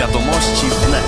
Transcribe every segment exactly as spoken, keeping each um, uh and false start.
Wiadomości wnet.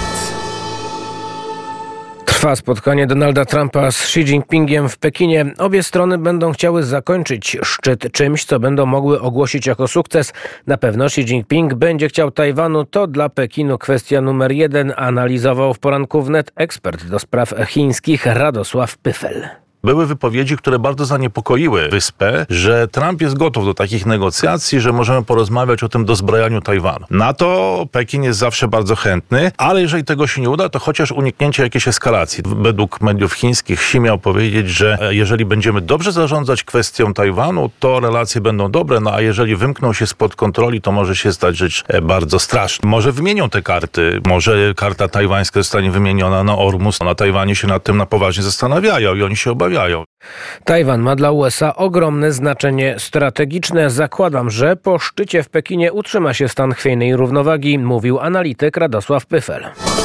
Trwa spotkanie Donalda Trumpa z Xi Jinpingiem w Pekinie. Obie strony będą chciały zakończyć szczyt czymś, co będą mogły ogłosić jako sukces. Na pewno Xi Jinping będzie chciał Tajwanu. To dla Pekinu kwestia numer jeden, analizował w poranku wnet ekspert do spraw chińskich Radosław Pyfel. Były wypowiedzi, które bardzo zaniepokoiły wyspę, że Trump jest gotów do takich negocjacji, że możemy porozmawiać o tym dozbrajaniu Tajwanu. Na to Pekin jest zawsze bardzo chętny, ale jeżeli tego się nie uda, to chociaż uniknięcie jakiejś eskalacji. Według mediów chińskich Xi miał powiedzieć, że jeżeli będziemy dobrze zarządzać kwestią Tajwanu, to relacje będą dobre, no a jeżeli wymkną się spod kontroli, to może się stać rzecz bardzo straszna. Może wymienią te karty, może karta tajwańska zostanie wymieniona na Ormus. Na Tajwanie się nad tym na poważnie zastanawiają i oni się obawiają. Tajwan ma dla U S A ogromne znaczenie strategiczne. Zakładam, że po szczycie w Pekinie utrzyma się stan chwiejnej równowagi, mówił analityk Radosław Pyfel.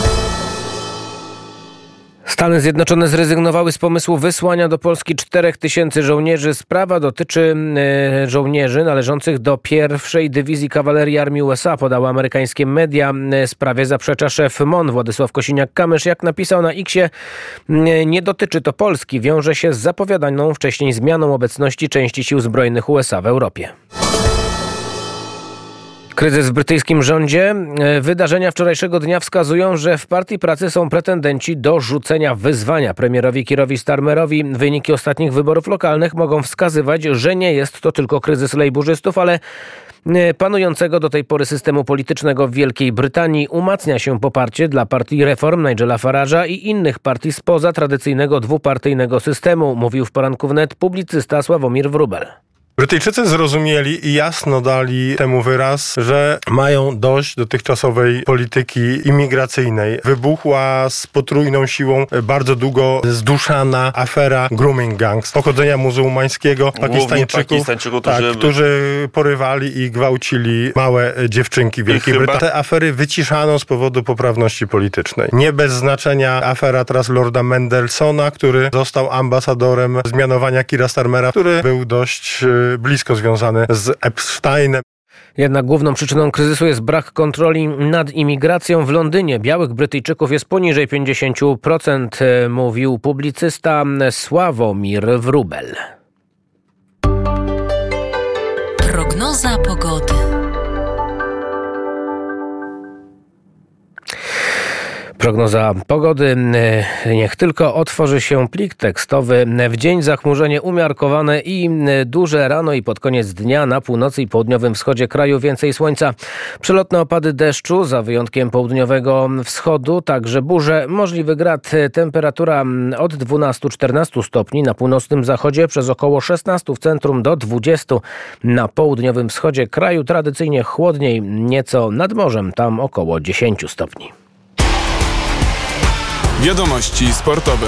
Stany Zjednoczone zrezygnowały z pomysłu wysłania do Polski czterech tysięcy żołnierzy. Sprawa dotyczy e, żołnierzy należących do pierwszej Dywizji Kawalerii Armii U S A, podały amerykańskie media. Sprawie zaprzecza szef M O N Władysław Kosiniak-Kamysz. Jak napisał na X-ie, nie dotyczy to Polski. Wiąże się z zapowiadaną wcześniej zmianą obecności części sił zbrojnych U S A w Europie. Kryzys w brytyjskim rządzie. Wydarzenia wczorajszego dnia wskazują, że w Partii Pracy są pretendenci do rzucenia wyzwania premierowi Keerowi Starmerowi. Wyniki ostatnich wyborów lokalnych mogą wskazywać, że nie jest to tylko kryzys lejburzystów, ale panującego do tej pory systemu politycznego w Wielkiej Brytanii. Umacnia się poparcie dla partii Reform Nigela Farage'a i innych partii spoza tradycyjnego dwupartyjnego systemu, mówił w poranku wnet publicysta Sławomir Wróbel. Brytyjczycy zrozumieli i jasno dali temu wyraz, że mają dość dotychczasowej polityki imigracyjnej. Wybuchła z potrójną siłą bardzo długo zduszana afera grooming gangs pochodzenia muzułmańskiego, Pakistańczyków, Pakistańczyków tak, którzy... którzy porywali i gwałcili małe dziewczynki w Wielkiej chyba... Brytanii. Te afery wyciszano z powodu poprawności politycznej. Nie bez znaczenia afera teraz Lorda Mendelsona, który został ambasadorem zmianowania Keira Starmera, który był dość blisko związany z Epsteinem. Jednak główną przyczyną kryzysu jest brak kontroli nad imigracją. W Londynie białych Brytyjczyków jest poniżej pięćdziesiąt procent, mówił publicysta Sławomir Wróbel. Prognoza pogody. Prognoza pogody. Niech tylko otworzy się plik tekstowy. W dzień zachmurzenie umiarkowane i duże rano i pod koniec dnia na północy i południowym wschodzie kraju więcej słońca. Przelotne opady deszczu, za wyjątkiem południowego wschodu, także burze, możliwy grad. Temperatura od dwunastu do czternastu stopni na północnym zachodzie, przez około szesnaście w centrum do dwudziestu na południowym wschodzie kraju. Tradycyjnie chłodniej, nieco nad morzem, tam około dziesięciu stopni. Wiadomości sportowe.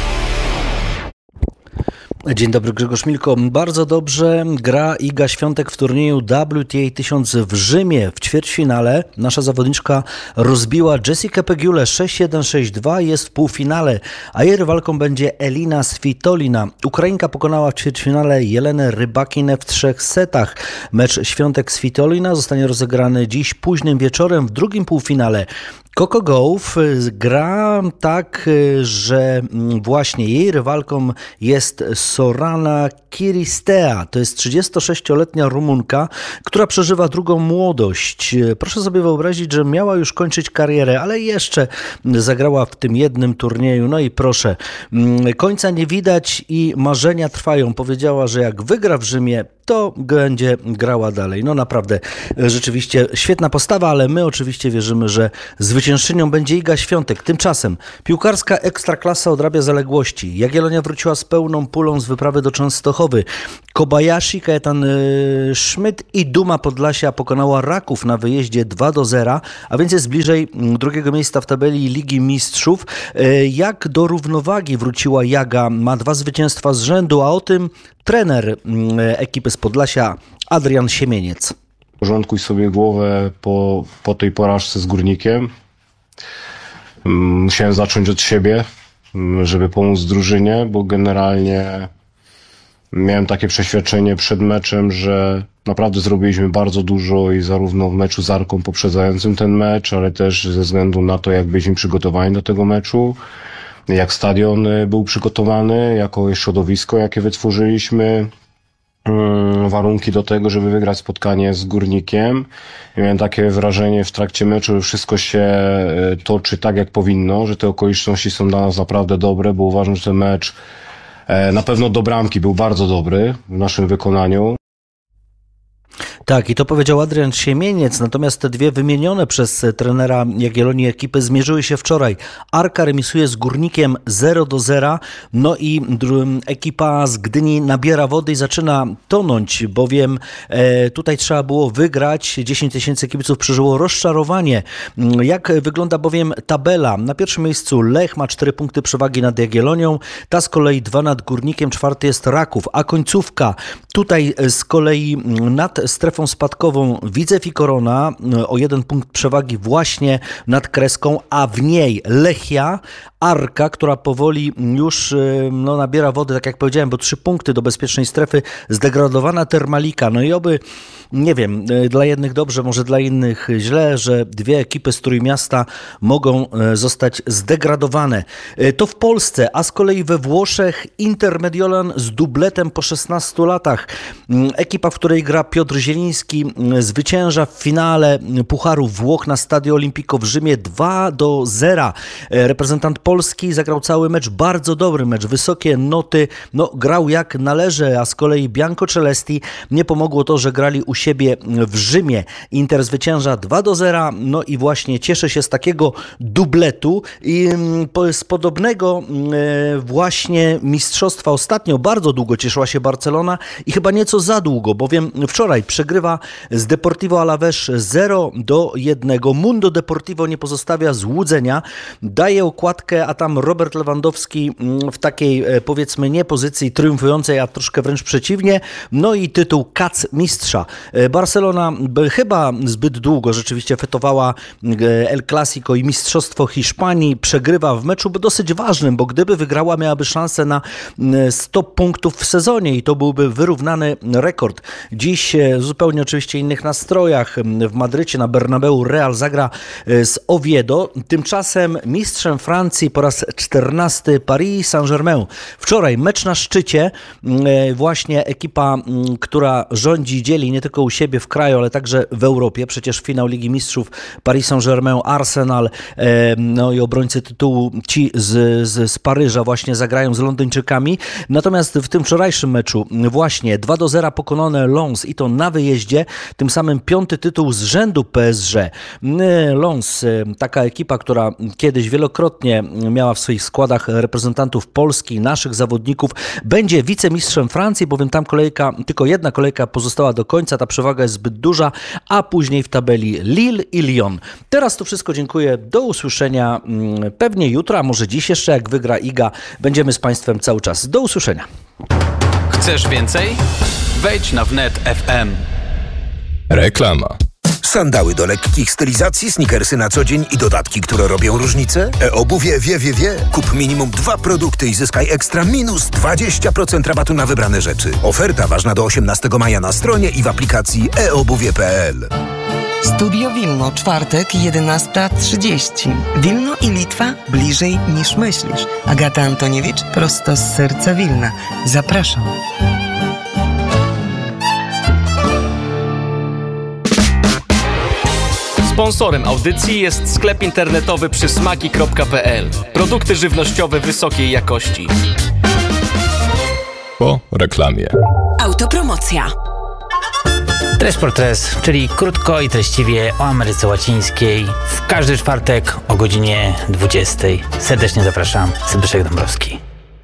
Dzień dobry, Grzegorz Milko. Bardzo dobrze gra Iga Świątek w turnieju W T A tysiąc w Rzymie. W ćwierćfinale nasza zawodniczka rozbiła Jessica Pegulę sześć jeden sześć dwa, jest w półfinale, a jej rywalką będzie Elina Svitolina. Ukrainka pokonała w ćwierćfinale Jelenę Rybakinę w trzech setach. Mecz Świątek-Svitolina zostanie rozegrany dziś późnym wieczorem w drugim półfinale. Coco Gauff gra tak, że właśnie jej rywalką jest Sorana Kiristea. To jest trzydziestosześcioletnia Rumunka, która przeżywa drugą młodość. Proszę sobie wyobrazić, że miała już kończyć karierę, ale jeszcze zagrała w tym jednym turnieju. No i proszę, końca nie widać i marzenia trwają. Powiedziała, że jak wygra w Rzymie, to będzie grała dalej. No naprawdę, rzeczywiście świetna postawa, ale my oczywiście wierzymy, że zwyciężczynią będzie Iga Świątek. Tymczasem piłkarska Ekstraklasa odrabia zaległości. Jagiellonia wróciła z pełną pulą z wyprawy do Częstochowy. Kobayashi, Kajetan Schmidt i Duma Podlasia pokonała Raków na wyjeździe dwa do zera, a więc jest bliżej drugiego miejsca w tabeli Ligi Mistrzów. Jak do równowagi wróciła Jaga, ma dwa zwycięstwa z rzędu, a o tym trener ekipy z Podlasia Adrian Siemieniec. Porządkuj sobie głowę po, po tej porażce z Górnikiem. Musiałem zacząć od siebie, żeby pomóc drużynie, bo generalnie Miałem takie przeświadczenie przed meczem, że naprawdę zrobiliśmy bardzo dużo i zarówno w meczu z Arką poprzedzającym ten mecz, ale też ze względu na to, jak byliśmy przygotowani do tego meczu, jak stadion był przygotowany, jako środowisko, jakie wytworzyliśmy, warunki do tego, żeby wygrać spotkanie z Górnikiem. I miałem takie wrażenie w trakcie meczu, że wszystko się toczy tak, jak powinno, że te okoliczności są dla nas naprawdę dobre, bo uważam, że ten mecz na pewno do bramki był bardzo dobry w naszym wykonaniu. Tak, i to powiedział Adrian Siemieniec, natomiast te dwie wymienione przez trenera Jagiellonii ekipy zmierzyły się wczoraj. Arka remisuje z Górnikiem zero do zera, no i ekipa z Gdyni nabiera wody i zaczyna tonąć, bowiem e, tutaj trzeba było wygrać. dziesięć tysięcy kibiców przeżyło rozczarowanie. Jak wygląda bowiem tabela? Na pierwszym miejscu Lech ma cztery punkty przewagi nad Jagiellonią, ta z kolei dwa nad Górnikiem, czwarty jest Raków, a końcówka tutaj z kolei nad strefą spadkową Widzew i Korona o jeden punkt przewagi właśnie nad kreską, a w niej Lechia, Arka, która powoli już no, nabiera wody, tak jak powiedziałem, bo trzy punkty do bezpiecznej strefy, zdegradowana Termalika. No i oby, nie wiem, dla jednych dobrze, może dla innych źle, że dwie ekipy z Trójmiasta mogą zostać zdegradowane. To w Polsce, a z kolei we Włoszech Inter Mediolan z dubletem po szesnastu latach. Ekipa, w której gra Piotr Zieliński, zwycięża w finale Pucharu Włoch na Stadio Olimpico w Rzymie dwa do zera. Reprezentant Polski zagrał cały mecz, bardzo dobry mecz, wysokie noty, no grał jak należy, a z kolei Bianco Celesti nie pomogło to, że grali u siebie w Rzymie. Inter zwycięża dwa do zera, no i właśnie cieszy się z takiego dubletu i z podobnego właśnie mistrzostwa ostatnio bardzo długo cieszyła się Barcelona i chyba nieco za długo, bowiem wczoraj przegrywa z Deportivo Alavés zero do jednego. Mundo Deportivo nie pozostawia złudzenia, daje okładkę, a tam Robert Lewandowski w takiej, powiedzmy, nie pozycji triumfującej, a troszkę wręcz przeciwnie. No i tytuł kac mistrza. Barcelona chyba zbyt długo rzeczywiście fetowała El Clasico i mistrzostwo Hiszpanii. Przegrywa w meczu dosyć ważnym, bo gdyby wygrała, miałaby szansę na sto punktów w sezonie i to byłby wyrównany rekord. Dziś w zupełnie oczywiście innych nastrojach w Madrycie na Bernabeu Real zagra z Oviedo. Tymczasem mistrzem Francji po raz czternasty Paris Saint-Germain. Wczoraj mecz na szczycie. Właśnie ekipa, która rządzi, dzieli nie tylko u siebie w kraju, ale także w Europie. Przecież finał Ligi Mistrzów Paris Saint-Germain, Arsenal, no i obrońcy tytułu ci z, z, z Paryża właśnie zagrają z Londyńczykami. Natomiast w tym wczorajszym meczu właśnie dwa do zera pokonane Lens i to na wyjeździe. Tym samym piąty tytuł z rzędu P S G. Lens, taka ekipa, która kiedyś wielokrotnie miała w swoich składach reprezentantów Polski, naszych zawodników, będzie wicemistrzem Francji, bowiem tam kolejka, tylko jedna kolejka pozostała do końca, ta przewaga jest zbyt duża, a później w tabeli Lille i Lyon. Teraz to wszystko, dziękuję, do usłyszenia pewnie jutro, a może dziś jeszcze, jak wygra Iga, będziemy z Państwem cały czas. Do usłyszenia. Chcesz więcej? Wejdź na wnet kropka f m. Reklama. Sandały do lekkich stylizacji, sneakersy na co dzień i dodatki, które robią różnicę? E-obuwie wie, wie, wie. Kup minimum dwa produkty i zyskaj ekstra minus dwadzieścia procent rabatu na wybrane rzeczy. Oferta ważna do osiemnastego maja na stronie i w aplikacji e obuwie kropka p l. Studio Wilno, czwartek, jedenasta trzydzieści. Wilno i Litwa bliżej niż myślisz. Agata Antoniewicz, prosto z serca Wilna. Zapraszam. Sponsorem audycji jest sklep internetowy przysmaki kropka p l. Produkty żywnościowe wysokiej jakości. Po reklamie. Autopromocja. Tres por Tres, czyli krótko i treściwie o Ameryce Łacińskiej. W każdy czwartek o godzinie dwudziestej. Serdecznie zapraszam. Zbyszek Dąbrowski.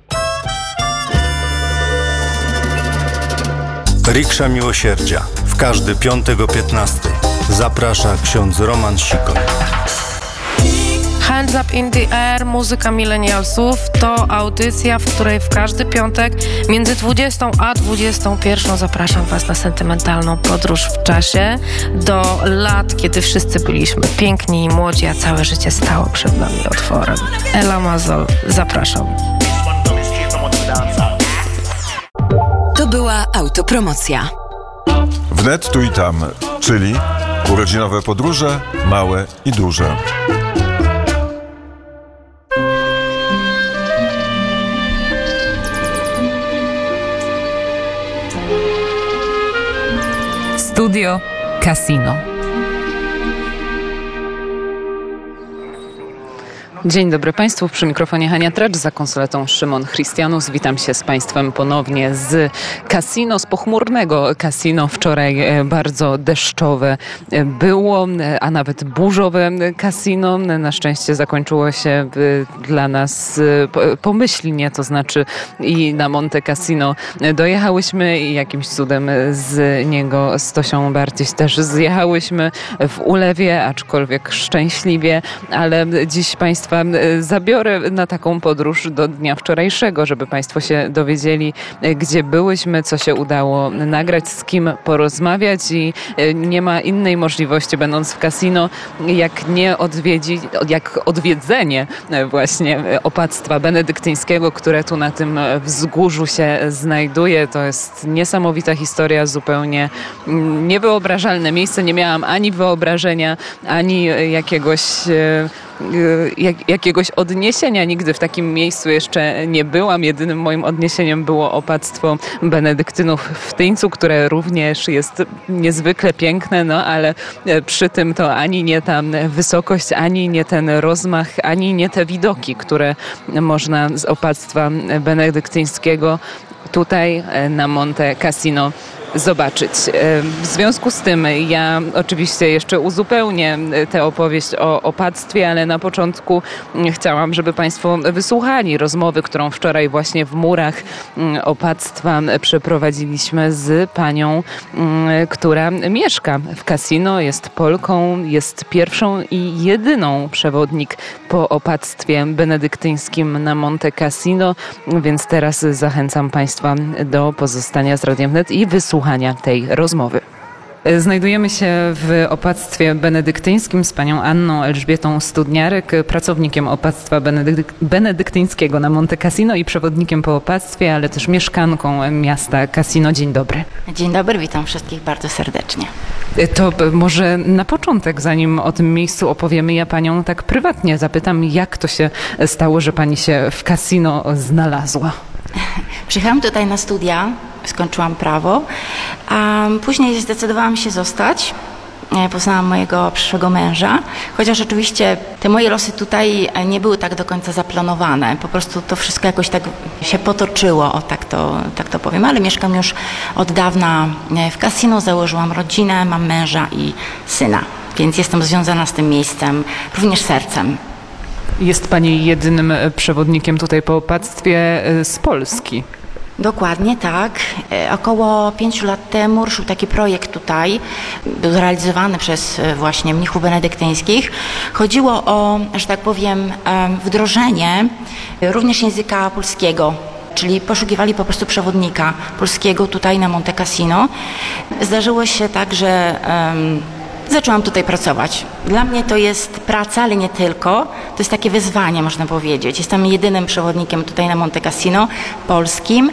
Riksza Miłosierdzia. W każdy piątek o piętnastej. Zaprasza ksiądz Roman Sikoń. Hands Up in the Air, muzyka milenialsów to audycja, w której w każdy piątek między dwudziestą a dwudziestą pierwszą zapraszam Was na sentymentalną podróż w czasie do lat, kiedy wszyscy byliśmy piękni i młodzi, a całe życie stało przed nami otworem. Ela Mazol, zapraszam. To była autopromocja. Wnet tu i tam, czyli urodzinowe podróże, małe i duże. Studio Casino. Dzień dobry Państwu, przy mikrofonie Hania Tracz, za konsoletą Szymon Christianus. Witam się z Państwem ponownie z kasino, z pochmurnego kasino. Wczoraj bardzo deszczowe było, a nawet burzowe kasino. Na szczęście zakończyło się dla nas pomyślnie, to znaczy i na Monte Cassino dojechałyśmy i jakimś cudem z niego z Tosią Bardziś też zjechałyśmy w ulewie, aczkolwiek szczęśliwie, ale dziś Państwa zabiorę na taką podróż do dnia wczorajszego, żeby Państwo się dowiedzieli, gdzie byłyśmy, co się udało nagrać, z kim porozmawiać i nie ma innej możliwości, będąc w kasino, jak nie odwiedzić, jak odwiedzenie właśnie opactwa benedyktyńskiego, które tu na tym wzgórzu się znajduje. To jest niesamowita historia, zupełnie niewyobrażalne miejsce. Nie miałam ani wyobrażenia, ani jakiegoś Jak, jakiegoś odniesienia. Nigdy w takim miejscu jeszcze nie byłam. Jedynym moim odniesieniem było opactwo benedyktynów w Tyńcu, które również jest niezwykle piękne, no ale przy tym to ani nie ta wysokość, ani nie ten rozmach, ani nie te widoki, które można z opactwa benedyktyńskiego tutaj na Monte Cassino zobaczyć. W związku z tym ja oczywiście jeszcze uzupełnię tę opowieść o opactwie, ale na początku chciałam, żeby Państwo wysłuchali rozmowy, którą wczoraj właśnie w murach opactwa przeprowadziliśmy z panią, która mieszka w kasino, jest Polką, jest pierwszą i jedyną przewodnik po opactwie benedyktyńskim na Monte Cassino, więc teraz zachęcam Państwa do pozostania z Radiem Wnet i wysłuchania tej rozmowy. Znajdujemy się w opactwie benedyktyńskim z panią Anną Elżbietą Studniarek, pracownikiem opactwa benedyk- benedyktyńskiego na Monte Cassino i przewodnikiem po opactwie, ale też mieszkanką miasta Cassino. Dzień dobry. Dzień dobry, witam wszystkich bardzo serdecznie. To może na początek, zanim o tym miejscu opowiemy, ja panią tak prywatnie zapytam, jak to się stało, że pani się w kasino znalazła? Przyjechałam tutaj na studia, skończyłam prawo, a później zdecydowałam się zostać. Poznałam mojego przyszłego męża, chociaż oczywiście te moje losy tutaj nie były tak do końca zaplanowane. Po prostu to wszystko jakoś tak się potoczyło, o tak to, tak to powiem, ale mieszkam już od dawna w kasino, założyłam rodzinę, mam męża i syna, więc jestem związana z tym miejscem również sercem. Jest pani jedynym przewodnikiem tutaj po opactwie z Polski. Dokładnie tak. Około pięciu lat temu ruszył taki projekt tutaj, był zrealizowany przez właśnie mnichów benedyktyńskich. Chodziło o, że tak powiem, wdrożenie również języka polskiego, czyli poszukiwali po prostu przewodnika polskiego tutaj na Monte Cassino. Zdarzyło się tak, że um, zaczęłam tutaj pracować. Dla mnie to jest praca, ale nie tylko. To jest takie wyzwanie, można powiedzieć. Jestem jedynym przewodnikiem tutaj na Monte Cassino polskim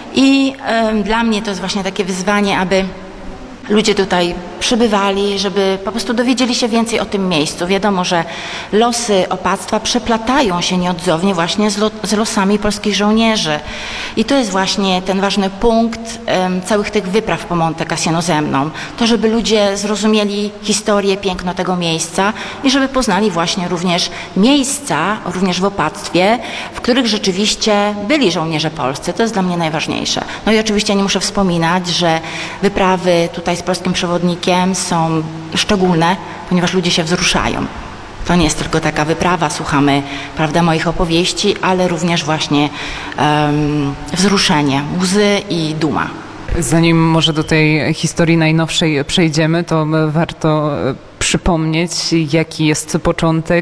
i y, dla mnie to jest właśnie takie wyzwanie, aby ludzie tutaj przybywali, żeby po prostu dowiedzieli się więcej o tym miejscu. Wiadomo, że losy opactwa przeplatają się nieodzownie właśnie z, lo, z losami polskich żołnierzy. I to jest właśnie ten ważny punkt um, całych tych wypraw po Monte Cassino ze mną. To, żeby ludzie zrozumieli historię, piękno tego miejsca i żeby poznali właśnie również miejsca, również w opactwie, w których rzeczywiście byli żołnierze polscy. To jest dla mnie najważniejsze. No i oczywiście nie muszę wspominać, że wyprawy tutaj z polskim przewodnikiem są szczególne, ponieważ ludzie się wzruszają. To nie jest tylko taka wyprawa, słuchamy, prawda, moich opowieści, ale również właśnie um, wzruszenie, łzy i duma. Zanim może do tej historii najnowszej przejdziemy, to warto przypomnieć, jaki jest początek